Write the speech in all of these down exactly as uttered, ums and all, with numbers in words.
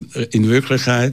in Wirklichkeit?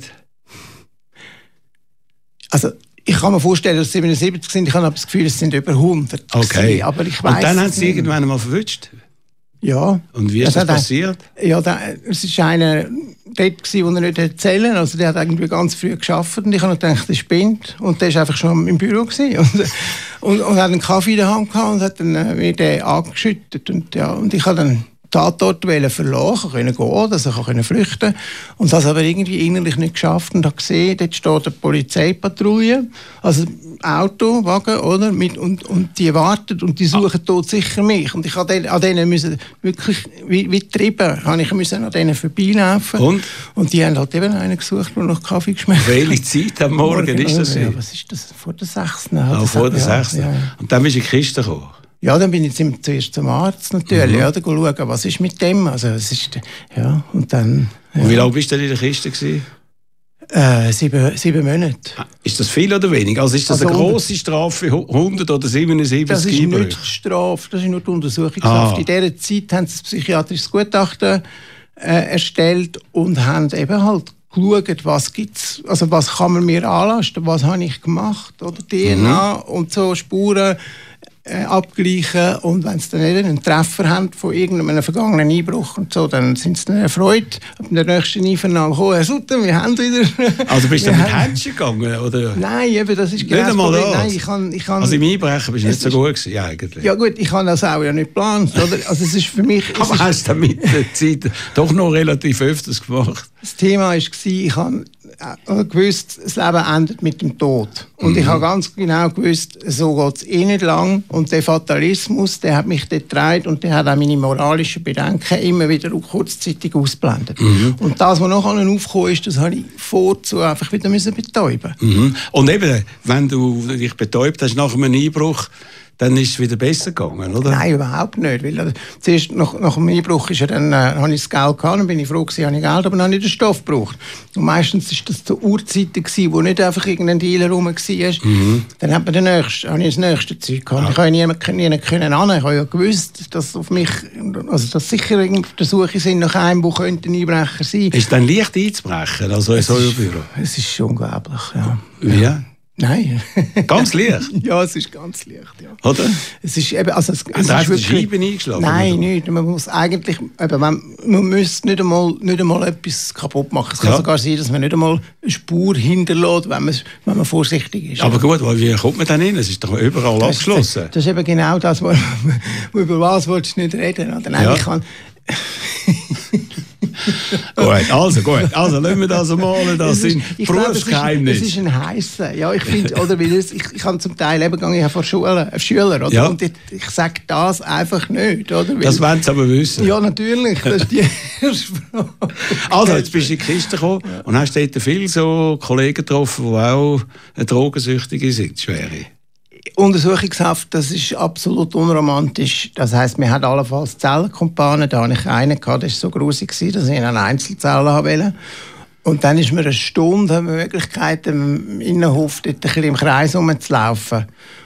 Also, ich kann mir vorstellen, dass es siebenundsiebzig sind. Ich habe aber das Gefühl, es sind über hundert. Okay. Aber ich weiss, und dann haben sie irgendwann einmal verwünscht? Ja. Und wie ist das, das passiert? Ein, ja, da, es war einer dort, den er nicht erzählen konnte. Also der hat irgendwie ganz früh gearbeitet und ich habe gedacht, der spinnt. Und der war einfach schon im Büro gewesen. Und, und, und hat einen Kaffee in der Hand gehabt und hat dann äh, mir den angeschüttet. Und, ja, und ich habe dann Tatort verlassen, können gehen, dass er flüchten konnte. Und das aber irgendwie innerlich nicht geschafft und habe gesehen, dort steht eine Polizeipatrouille, also Auto, Wagen, oder? Mit, und, und die warten und die suchen dort sicher mich. Und ich musste an denen müssen wirklich, wie, wie getrieben, habe ich müssen an denen vorbeilaufen. Und? Und die haben halt eben einen gesucht, der noch Kaffee geschmeckt hat. Welche Zeit am Morgen, Morgen ist das? Ja, was ist das? Vor der sechsten Ah, vor der sechsten Ja, ja. Und dann bist du in die Kiste gekommen? Ja, dann bin ich zuerst zum Arzt natürlich, mhm. oder, schauen, was ist mit dem, also es ist, ja, und dann... Ja. Und wie lange bist du denn in der Kiste gewesen? Äh, sieben, sieben Monate. Ah, ist das viel oder wenig? Also ist das also eine grosse Strafe, hundert oder siebenundsiebzig? Das ist nicht die Strafe, das ist nur die Untersuchungshaft. Ah. In dieser Zeit haben sie ein psychiatrisches Gutachten äh, erstellt und haben eben halt geschaut, was gibt's, also was kann man mir anlasten, was habe ich gemacht, oder D N A mhm. und so Spuren äh, abgleichen, und wenn sie dann einen Treffer haben von irgendeinem vergangenen Einbruch und so, dann sind sie dann erfreut. Ab der nächsten Einvernahme kommen, Herr Sutter, wir haben wieder... Also bist du mit Händchen gegangen, oder? Nein, eben, das ist genau das Problem. Nein, ich kann, ich kann, also im Einbrechen bist du nicht so gut gewesen, ja, eigentlich. Ja gut, ich habe das auch ja nicht geplant, oder? Also es ist für mich... Aber ist, hast du mit der Zeit doch noch relativ öfters gemacht? Das Thema war, ich habe gewusst, das Leben endet mit dem Tod. Und mhm. ich habe ganz genau gewusst, so geht es eh nicht lang. Und der Fatalismus, der hat mich dort getragen und der hat auch meine moralischen Bedenken immer wieder kurzzeitig ausgeblendet. Mhm. Und das, was nachher aufgekommen ist, das habe ich vorzu einfach wieder müssen betäuben. Mhm. Und eben, wenn du dich betäubt hast nach einem Einbruch, dann ist es wieder besser gegangen, oder? Nein, überhaupt nicht. Weil, also, zuerst nach, nach dem Einbruch ist ja dann, äh, habe ich das Geld gehabt, dann bin ich froh gewesen, habe ich Geld, aber dann habe ich den Stoff gebraucht. Und meistens war das zu Uhrzeiten gewesen, wo nicht einfach irgendein Dealer rum war. Mhm. Dann hat man den nächsten, habe ich das nächste Zeug gehabt. Ja. Ich habe niemanden nie können an. Ich habe ja gewusst, dass auf mich, also dass sicher auf der Suche sind nach einem, wo könnte ein Einbrecher sein. Ist dann leicht einzubrechen, also in so einem Büro? Es ist unglaublich, ja. Wie? Ja. Nein. Ganz leicht? Ja, es ist ganz leicht, ja. Oder? Es ist eben, also es, es hast ist wirklich... Scheiben eingeschlagen? Nein, nicht. Man muss eigentlich, eben, man, man müsste nicht einmal, nicht einmal etwas kaputt machen. Es kann ja. sogar sein, dass man nicht einmal eine Spur hinterlässt, wenn man, wenn man vorsichtig ist. Aber gut, wie kommt man dann hin? Es ist doch überall das abgeschlossen. Ist, das ist eben genau das, wo, über was willst du nicht reden. Oder? Nein, ja. ich kann... Gut, also gut. Also lassen wir das mal, das sind Berufsgeheimnisse. Es ist ein heißer. Ja, ich finde, oder weil es, ich, ich habe zum Teil eben gegangen, ich habe von Schule, Schüler, oder? Ja. Und ich, ich sage das einfach nicht, oder? Weil, das wollen sie aber wissen. Ja, natürlich. Das ist die erste Frage. Also, jetzt bist du in die Kiste gekommen ja. und hast dort viele so Kollegen getroffen, die auch Drogensüchtige sind, schwere. Untersuchungshaft, das ist absolut unromantisch. Das heisst, wir hatten allenfalls Zellenkumpanen. Da hatte ich einen, der war so grusig, dass ich in eine Einzelzelle haben wollte. Und dann ist mir eine Stunde die Möglichkeit, im Innenhof dort ein bisschen im Kreis rumzulaufen.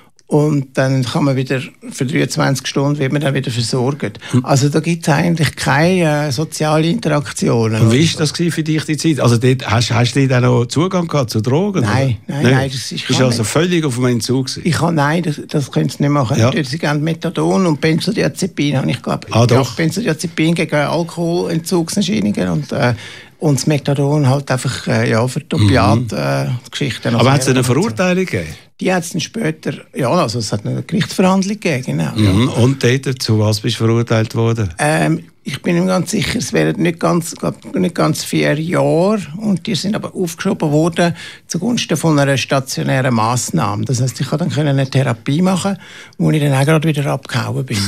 Und dann kann man wieder, für dreiundzwanzig Stunden wird man dann wieder versorgt. Also da gibt es eigentlich keine äh, soziale Interaktionen. Und wie war das für dich, die Zeit? Also dort, hast, hast du dann noch Zugang gehabt zu Drogen? Nein, nein, nein. nein. Das ist du bist also völlig auf dem Entzug gewesen? Ich kann, nein, das, das können sie nicht machen. Ja. Sie geben Methadon und Benzodiazepin, habe ich glaube. Ah, doch. Benzodiazepin gegen Alkoholentzugsentscheidungen und äh, und das Methadon halt einfach äh, ja, für die Opiat-Geschichten. Mhm. Äh, Aber hat es eine Verurteilung gegeben? Die hat es dann später, ja, also es hat eine Gerichtsverhandlung gegeben, genau. Mhm. Ja. Und dort, zu was bist du verurteilt worden? Ähm, ich bin mir ganz sicher, es wären nicht ganz, glaub, nicht ganz vier Jahre, und die sind aber aufgeschoben worden zugunsten von einer stationären Massnahme. Das heisst, ich konnte dann eine Therapie machen, wo ich dann auch gerade wieder abgehauen bin.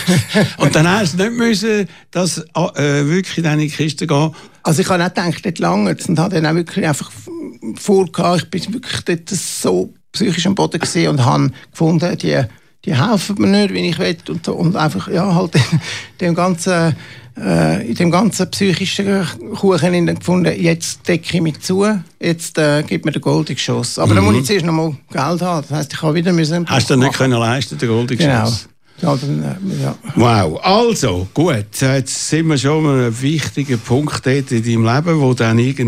Und dann hast du nicht müssen, dass äh, wirklich in deine Kiste gehen? Also ich habe auch gedacht, dort lange und habe dann auch wirklich einfach vorgehabt, ich bin wirklich dort so psychisch am Boden gesehen und habe gefunden, die, die helfen mir nicht, wie ich will, und, und einfach ja halt in dem ganzen, äh, in dem ganzen psychischen Kuchen gefunden, jetzt decke ich mich zu, jetzt äh, gibt mir den goldenen Schuss. Aber mhm. dann muss ich zuerst noch mal Geld haben, das heisst, ich habe wieder müssen. Hast du nicht können leisten, den goldenen genau. Schuss? Ja, dann, äh, ja. Wow, also gut, jetzt sind wir schon an einem wichtigen Punkt dort in deinem Leben, wo dann irgendwie